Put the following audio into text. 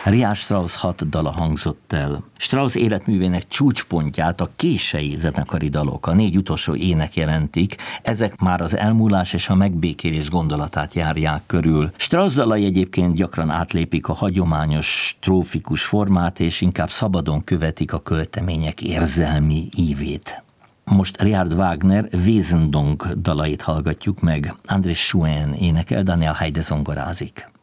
Richard Strauss 6 dala hangzott el. Strauss életművének csúcspontját a kései zenekari dalok, a 4 utolsó ének jelentik, ezek már az elmúlás és a megbékélés gondolatát járják körül. Strauss dalai egyébként gyakran átlépik a hagyományos strófikus formát, és inkább szabadon követik a költemények érzelmi ívét. Most Richard Wagner Wesendonck dalait hallgatjuk meg. Andrés Schuen énekel, Daniel Haide zongorázik.